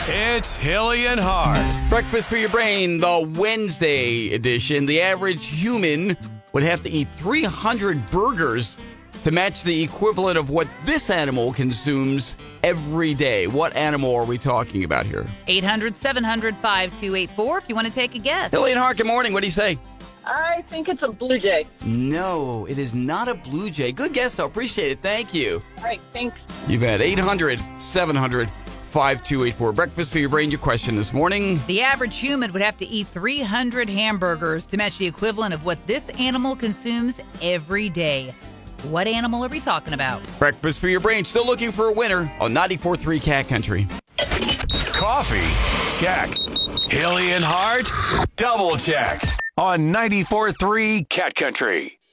It's Hilly and Hart. Breakfast for your brain, the Wednesday edition. The average human would have to eat 300 burgers to match the equivalent of what this animal consumes every day. What animal are we talking about here? 800-700-5284 if you want to take a guess. Hilly and Hart, good morning. What do you say? I think it's a blue jay. No, it is not a blue jay. Good guess, though. Appreciate it. Thank you. All right, thanks. You bet. 800-700-5284. Breakfast for your brain, your question this morning. The average human would have to eat 300 hamburgers to match the equivalent of what this animal consumes every day. What animal are we talking about? Breakfast for your brain, still looking for a winner on 94.3 Cat Country. Coffee? Check. Hilly and Hart? Double check. On 94.3 Cat Country.